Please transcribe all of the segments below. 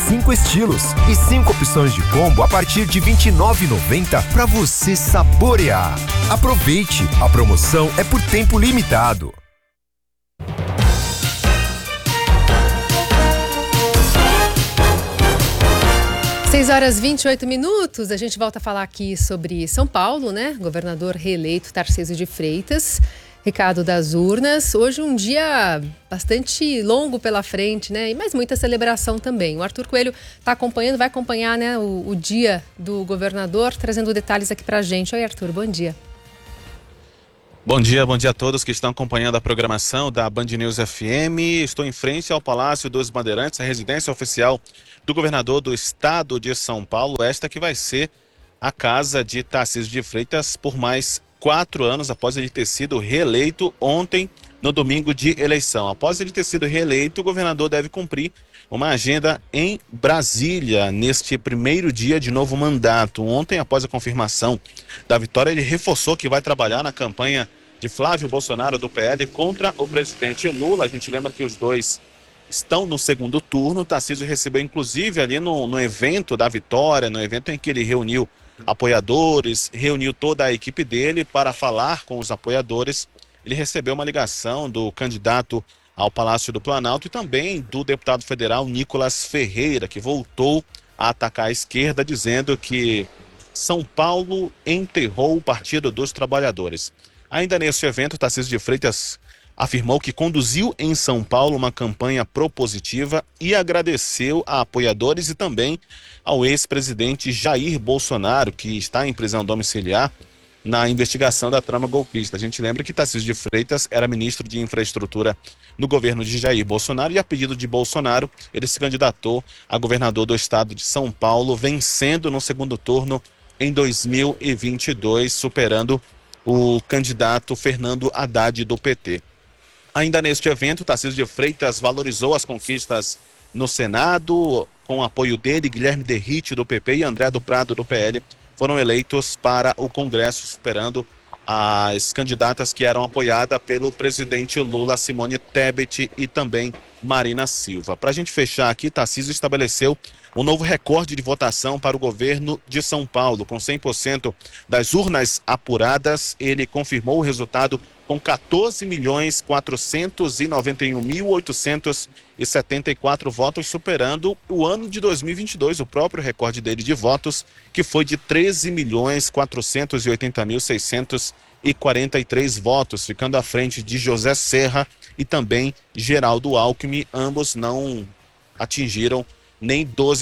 5 estilos e 5 opções de combo a partir de R$ 29,90 para você saborear. Aproveite, a promoção é por tempo limitado. 6h28, a gente volta a falar aqui sobre São Paulo, né? Governador reeleito Tarcísio de Freitas, recado das urnas. Hoje um dia bastante longo pela frente, né? Mas muita celebração também. O Arthur Coelho está acompanhando, vai acompanhar, né, o dia do governador, trazendo detalhes aqui pra gente. Oi, Arthur, bom dia. Bom dia a todos que estão acompanhando a programação da Band News FM. Estou em frente ao Palácio dos Bandeirantes, a residência oficial do governador do estado de São Paulo. Esta que vai ser a casa de Tarcísio de Freitas por mais 4 anos, após ele ter sido reeleito ontem, no domingo de eleição. Após ele ter sido reeleito, o governador deve cumprir uma agenda em Brasília neste primeiro dia de novo mandato. Ontem, após a confirmação da vitória, ele reforçou que vai trabalhar na campanha de Flávio Bolsonaro do PL contra o presidente Lula. A gente lembra que os dois estão no segundo turno. Tarcísio recebeu inclusive ali no evento da vitória, no evento em que ele reuniu apoiadores, reuniu toda a equipe dele para falar com os apoiadores. Ele recebeu uma ligação do candidato ao Palácio do Planalto e também do deputado federal Nicolas Ferreira, que voltou a atacar a esquerda, dizendo que São Paulo enterrou o Partido dos Trabalhadores. Ainda nesse evento, Tarcísio de Freitas afirmou que conduziu em São Paulo uma campanha propositiva e agradeceu a apoiadores e também ao ex-presidente Jair Bolsonaro, que está em prisão domiciliar na investigação da trama golpista. A gente lembra que Tarcísio de Freitas era ministro de infraestrutura no governo de Jair Bolsonaro e, a pedido de Bolsonaro, ele se candidatou a governador do estado de São Paulo, vencendo no segundo turno em 2022, superando o candidato Fernando Haddad do PT. Ainda neste evento, Tarcísio de Freitas valorizou as conquistas no Senado. Com o apoio dele, Guilherme Derrite do PP e André do Prado do PL foram eleitos para o Congresso, superando as candidatas que eram apoiadas pelo presidente Lula, Simone Tebet e também Marina Silva. Para a gente fechar aqui, Tarcísio estabeleceu um novo recorde de votação para o governo de São Paulo. Com 100% das urnas apuradas, ele confirmou o resultado com 14.491.874 votos, superando o ano de 2022, o próprio recorde dele de votos, que foi de 13.480.643 votos, ficando à frente de José Serra e também Geraldo Alckmin. Ambos não atingiram nem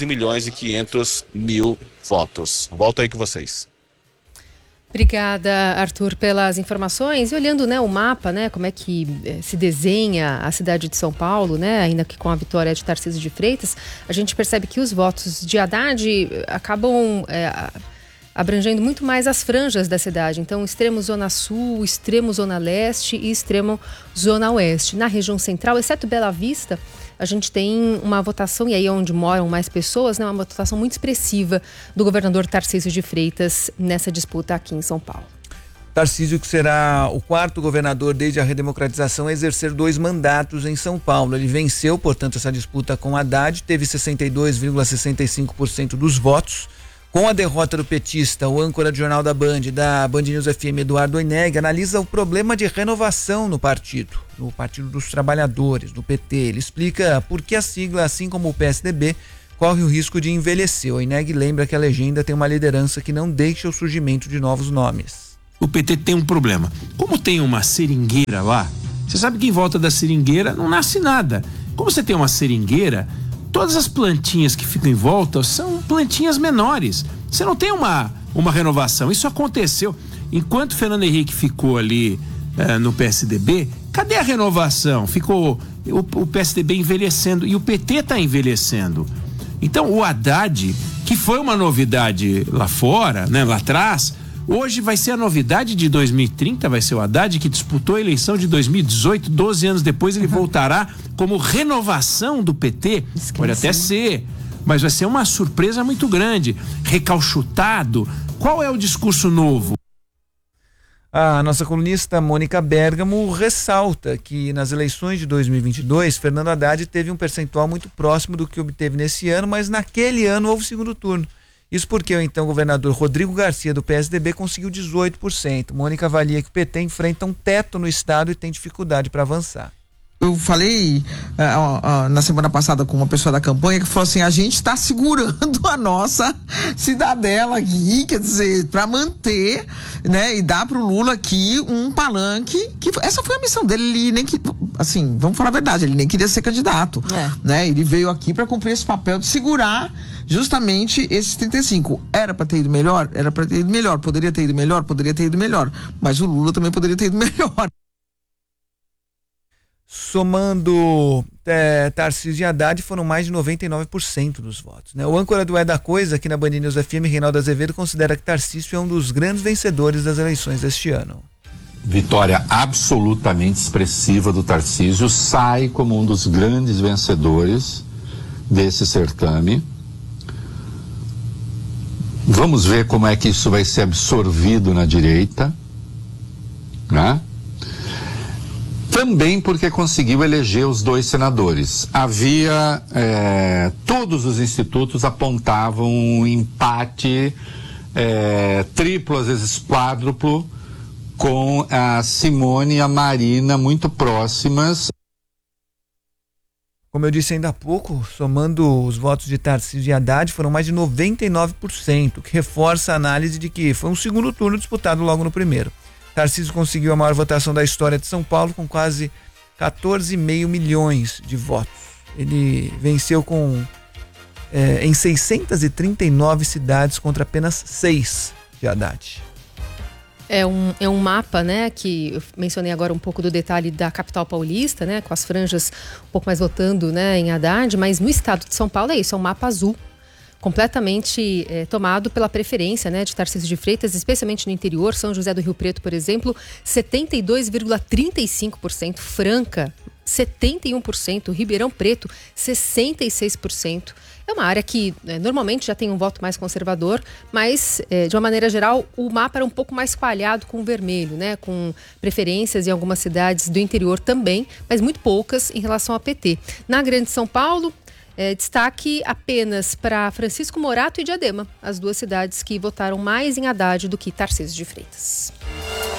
12.500.000 votos. Volto aí com vocês. Obrigada, Arthur, pelas informações. E olhando, né, o mapa, né, como é que se desenha a cidade de São Paulo, né, ainda que com a vitória de Tarcísio de Freitas, a gente percebe que os votos de Haddad acabam abrangendo muito mais as franjas da cidade. Então, extremo Zona Sul, extremo Zona Leste e extremo Zona Oeste. Na região central, exceto Bela Vista, a gente tem uma votação, e aí onde moram mais pessoas, né, uma votação muito expressiva do governador Tarcísio de Freitas nessa disputa aqui em São Paulo. Tarcísio, que será o 4º governador desde a redemocratização a exercer 2 mandatos em São Paulo. Ele venceu, portanto, essa disputa com Haddad, teve 62,65% dos votos. Com a derrota do petista, o âncora de jornal da Band News FM, Eduardo Oineg, analisa o problema de renovação no Partido dos Trabalhadores, no PT. Ele explica por que a sigla, assim como o PSDB, corre o risco de envelhecer. O Oineg lembra que a legenda tem uma liderança que não deixa o surgimento de novos nomes. O PT tem um problema. Como tem uma seringueira lá, você sabe que em volta da seringueira não nasce nada. Como você tem uma seringueira, todas as plantinhas que ficam em volta são plantinhas menores. Você não tem uma renovação. Isso aconteceu. Enquanto Fernando Henrique ficou ali no PSDB, cadê a renovação? Ficou o PSDB envelhecendo e o PT está envelhecendo. Então o Haddad, que foi uma novidade lá fora, né, lá atrás, hoje vai ser a novidade de 2030, vai ser o Haddad que disputou a eleição de 2018, 12 anos depois ele voltará como renovação do PT. Pode até ser, mas vai ser uma surpresa muito grande. Recalchutado. Qual é o discurso novo? A nossa colunista Mônica Bergamo ressalta que nas eleições de 2022, Fernando Haddad teve um percentual muito próximo do que obteve nesse ano, mas naquele ano houve segundo turno. Isso porque o então governador Rodrigo Garcia, do PSDB, conseguiu 18%. Mônica avalia que o PT enfrenta um teto no estado e tem dificuldade para avançar. Eu falei na semana passada com uma pessoa da campanha que falou assim: a gente está segurando a nossa cidadela aqui, quer dizer, para manter, né, e dar pro Lula aqui um palanque, que essa foi a missão dele. Ele nem que, assim, vamos falar a verdade, ele nem queria ser candidato, né? Ele veio aqui para cumprir esse papel de segurar justamente esses 35. Era para ter ido melhor? Era para ter ido melhor. Poderia ter ido melhor? Poderia ter ido melhor. Mas o Lula também poderia ter ido melhor. Somando Tarcísio e Haddad, foram mais de 99% dos votos, né? O âncora do É da Coisa, aqui na Band News FM, Reinaldo Azevedo, considera que Tarcísio é um dos grandes vencedores das eleições deste ano. Vitória absolutamente expressiva do Tarcísio, sai como um dos grandes vencedores desse certame. Vamos ver como é que isso vai ser absorvido na direita, né? Também porque conseguiu eleger os 2 senadores. Havia, todos os institutos apontavam um empate triplo, às vezes quádruplo, com a Simone e a Marina muito próximas. Como eu disse ainda há pouco, somando os votos de Tarcísio e Haddad, foram mais de 99%, que reforça a análise de que foi um segundo turno disputado logo no primeiro. Tarcísio conseguiu a maior votação da história de São Paulo, com quase 14,5 milhões de votos. Ele venceu em 639 cidades contra apenas 6 de Haddad. É um mapa, né, que eu mencionei agora um pouco do detalhe da capital paulista, né, com as franjas um pouco mais votando, né, em Haddad, mas no estado de São Paulo é isso, é um mapa azul, completamente tomado pela preferência, né, de Tarcísio de Freitas, especialmente no interior. São José do Rio Preto, por exemplo, 72,35%, Franca, 71%, Ribeirão Preto, 66%. É uma área que normalmente já tem um voto mais conservador, mas, de uma maneira geral, o mapa era um pouco mais coalhado com o vermelho, né? Com preferências em algumas cidades do interior também, mas muito poucas em relação ao PT. Na Grande São Paulo, destaque apenas para Francisco Morato e Diadema, as 2 cidades que votaram mais em Haddad do que Tarcísio de Freitas.